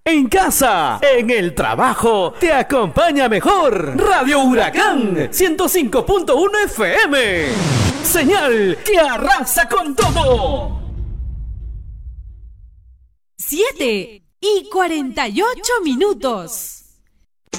En casa, en el trabajo, te acompaña mejor Radio Huracán 105.1 FM. Señal que arrasa con todo. 7:48.